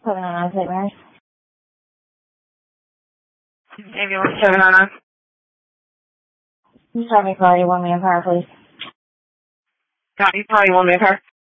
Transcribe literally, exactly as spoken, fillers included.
seven oh nine Saint Mary's. Ambulance seven oh nine. You tell me priority one man car, please. Got you, probably one minute car.